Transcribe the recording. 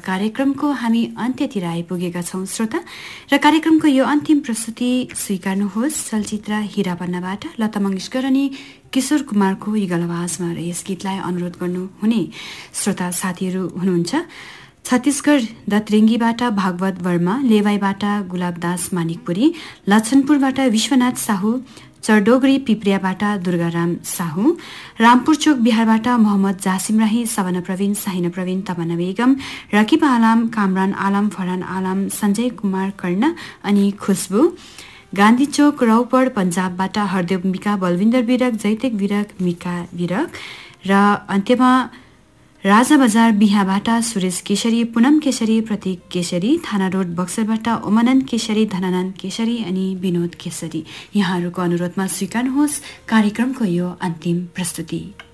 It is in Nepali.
कार्यक्रमको हामी अन्त्यतिर आइपुगेका छौं श्रोता र कार्यक्रमको यो अन्तिम प्रस्तुति स्वीकार्नुहोस् चलचित्र हीरापन्नाबाट लता मंगेशकर अनि किशोर कुमारको युगल आवाजमा र यस गीतलाई अनुरोध गर्नुहुने श्रोता साथीहरू हुनुहुन्छ छत्तीसगढ दत्रेङ्गीबाट भागवत वर्मा, लेवाईबाट गुलाबदास मानिकपुरी, लक्षनपुरबाट विश्वनाथ साहू, चरडोगरी पिप्रियाबाट दुर्गाराम साहू, रामपुरचोक बिहारबाट मोहम्मद जासिम राही, सवना प्रवीण, साहिना प्रवीण, तमन्ना बेगम, रकिब आलम, कामरान आलम, फरहान आलम, सञ्जय कुमार कर्ण अनि खुशबु, गान्धी चोक रौपड पन्जाबबाट हरदेव मिका, बलविन्दर विरक, जैतेक विरक, मिका विरक र अन्त्यमा राजा बजार बिहाबाट सुरेश केशरी, पुनम केशरी, प्रतीक केशरी, थाना रोड बक्सरबाट उमानन्द केशरी, धनानन्द केशरी अनि विनोद केशरी। यहाँहरूको अनुरोधमा स्वीकार्नुहोस् कार्यक्रमको यो अन्तिम प्रस्तुति।